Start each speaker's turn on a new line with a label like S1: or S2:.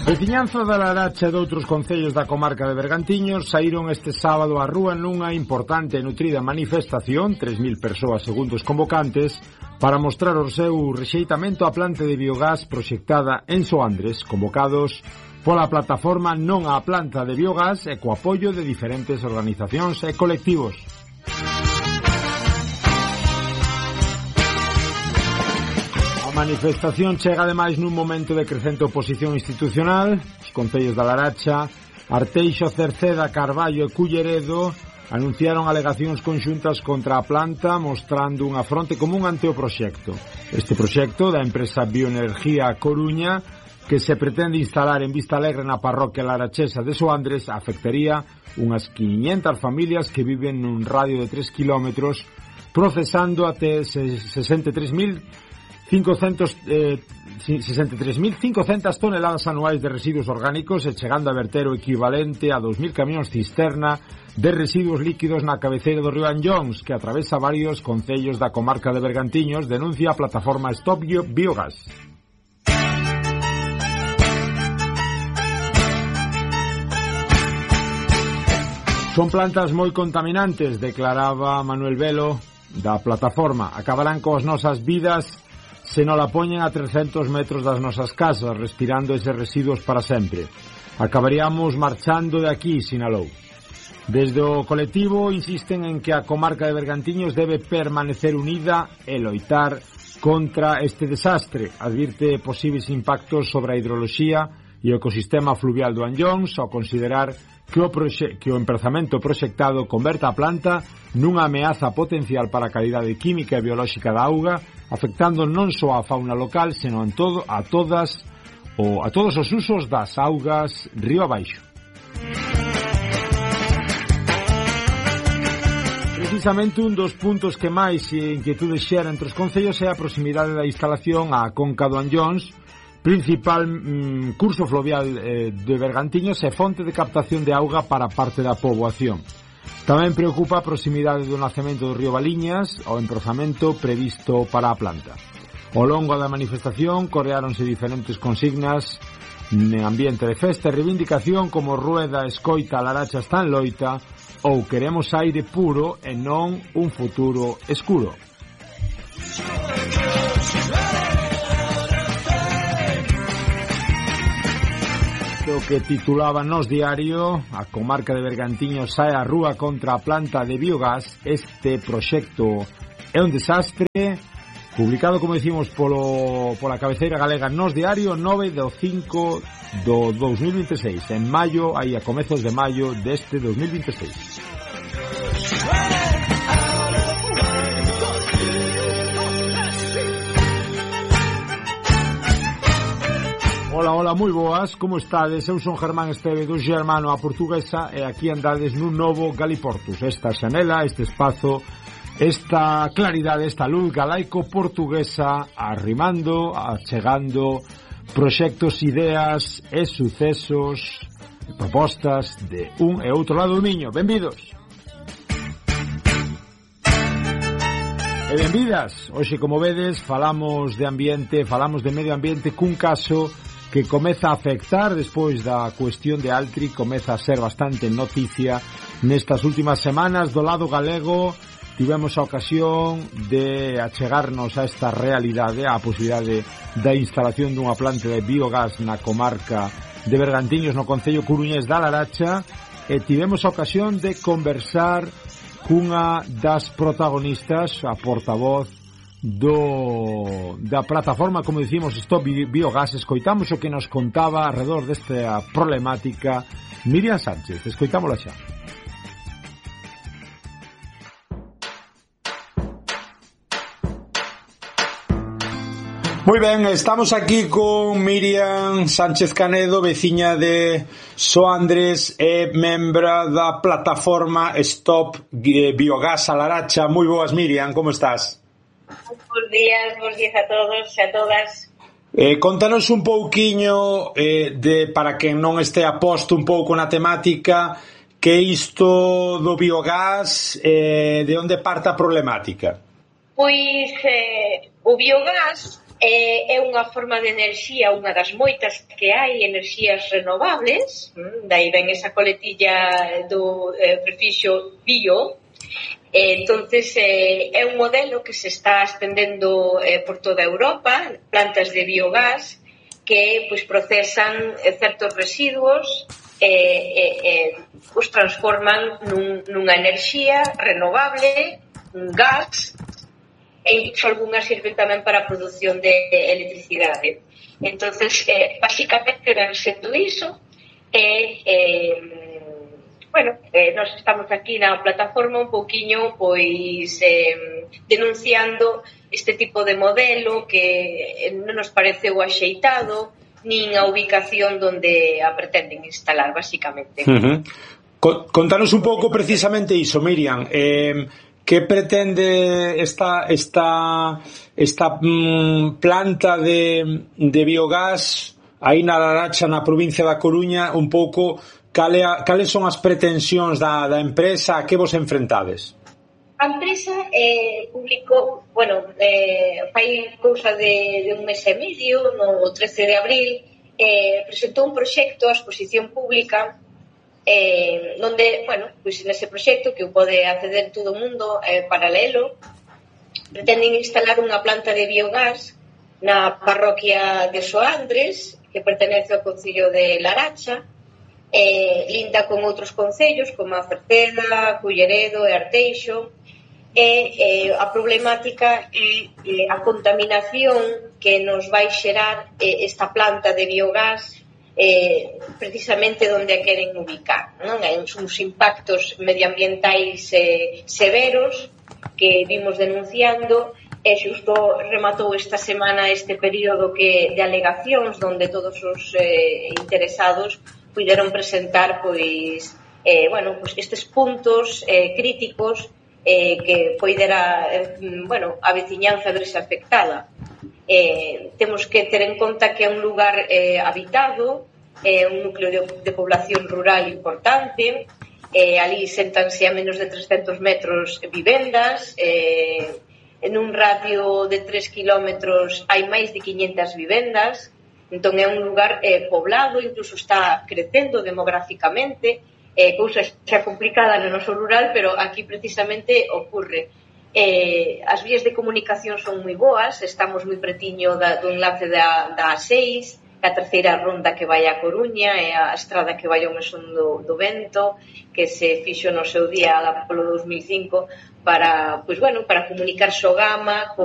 S1: Veciñanza da Laracha e doutros concellos da comarca de Bergantiños saíron este sábado á rúa nunha importante e nutrida manifestación, 3.000 persoas segundo os convocantes, para mostrar o seu rexeitamento á planta de biogás proxectada en Soandres, convocados pola plataforma Non á planta de biogás e co apoio de diferentes organizacións e colectivos. A manifestación chega ademais nun momento de crecente oposición institucional. Os concellos da Laracha, Arteixo, Cerceda, Carballo e Culleredo anunciaron alegacións conxuntas contra a planta, mostrando unha fronte común ante o proxecto. Este proxecto da empresa Bioenergía Coruña, que se pretende instalar en Vista Alegre na parroquia larachesa de Soandres, afectaría unhas 500 familias que viven nun radio de 3 kilómetros, procesando até 63.500 toneladas anuais de residuos orgánicos e chegando a verter o equivalente a 2.000 camións cisterna de residuos líquidos na cabeceira do río Anllóns, que atravesa varios concellos da comarca de Bergantiños, denuncia a plataforma Stop Biogás. Son plantas moi contaminantes, declaraba Manuel Velo da plataforma. Acabarán coas nosas vidas se non la poñen a 300 metros das nosas casas, respirando eses residuos para sempre. Acabaríamos marchando de aquí, sinalou. Desde o colectivo insisten en que a comarca de Bergantiños debe permanecer unida e loitar contra este desastre. Advirte posibles impactos sobre a hidroloxía e o ecosistema fluvial do Anllóns ao considerar que o emprazamento proxectado converta a planta nunha ameaza potencial para a calidade química e biolóxica da auga, afectando non só a fauna local, senón a todos os usos das augas río abaixo. Precisamente un dos puntos que máis inquietude xera entre os concellos é a proximidade da instalación á conca do Anllóns, principal curso fluvial de Bergantiños e fonte de captación de auga para parte da poboación. Tamén preocupa a proximidade do nacemento do río Valiñas ao emprozamento previsto para a planta. Ao longo da manifestación coreáronse diferentes consignas en ambiente de festa e reivindicación como rueda, escoita, Laracha está en loita ou queremos aire puro e non un futuro escuro. O que titulaba Nos Diario, a comarca de Bergantiños sae á rúa contra a planta de biogás. Este proxecto é un desastre, publicado, como decimos, pola cabeceira galega Nos Diario, 9/5/2026, en maio, aí a comezos de maio deste 2026. Hola, moi boas, como estades? Eu son Germán Esteve do Germano a Portuguesa e aquí andades nun novo Galiportus. Esta xanela, este espazo, esta claridade, esta luz galaico-portuguesa arrimando, achegando proxectos, ideas e sucesos, propostas de un e outro lado do miño. Benvidos! E benvidas! Hoxe, como vedes, falamos de ambiente, falamos de medio ambiente cun caso que comeza a afectar despois da cuestión de Altri, comeza a ser bastante noticia nestas últimas semanas. Do lado galego tivemos a ocasión de achegarnos a esta realidade, a posibilidade da instalación dunha planta de biogás na comarca de Bergantiños, no concello coruñés da Laracha, e tivemos a ocasión de conversar cunha das protagonistas, a portavoz da plataforma, como dicimos, Stop Biogás. Escoitamos o que nos contaba alrededor desta problemática Miriam Sánchez. Escoitámola xa. Moi ben, estamos aquí con Miriam Sánchez Canedo, veciña de Soandres e membra da plataforma Stop Biogás a Laracha. Moi boas, Miriam, como estás?
S2: Bos días a todos e a todas.
S1: Contanos un pouquiño para quen non este a posto un pouco na temática, que isto do biogás, de onde parte a problemática?
S2: Pois o biogás É unha forma de enerxía, unha das moitas que hai, enerxías renovables, daí ven esa coletilla do prefixo bio. Entonces é un modelo que se está estendendo por toda Europa, plantas de biogás que pois procesan certos residuos e os transforman nunha enerxía renovable, un gas, e incluso algunhas sirven tamén para a produción de electricidade. Entonces, basicamente, ven sendo iso, nós estamos aquí na plataforma un pouquiño, pois, denunciando este tipo de modelo que non nos pareceu axeitado, nin a ubicación donde a pretenden instalar, basicamente.
S3: Contanos un pouco precisamente iso, Miriam. Que pretende esta planta de biogás aí na Laracha, na provincia da Coruña? Un pouco cales son as pretensións da empresa, a que vos enfrentades?
S2: A empresa publicou, fai cousa de un mes e medio, no 13 de abril, presentou un proxecto a exposición pública donde, nese proxecto que o pode acceder todo o mundo paralelo, pretenden instalar unha planta de biogás na parroquia de Soandres, que pertenece ao concello de Laracha, linda con outros concellos como a Cerceda, Culleredo e Arteixo, e a problemática é a contaminación que nos vai xerar esta planta de biogás precisamente onde a queren ubicar, non? Hai uns impactos medioambientais severos que vimos denunciando, e xusto rematou esta semana este período de alegacións onde todos os interesados puderon presentar estes puntos críticos que poidera a veciñanza verse afectada. Temos que ter en conta que é un lugar habitado, un núcleo de población rural importante, ali sentanse a menos de 300 metros vivendas, en un radio de 3 kilómetros hai máis de 500 vivendas, entón é un lugar poblado, incluso está crecendo demográficamente, cousa xa complicada no noso rural, pero aquí precisamente ocurre. As vías de comunicación son moi boas, estamos moi pretiño do enlace da A6, a terceira ronda que vai a Coruña e a estrada que vai ao Mesón do Vento, que se fixo no seu día polo 2005 para comunicar Sogama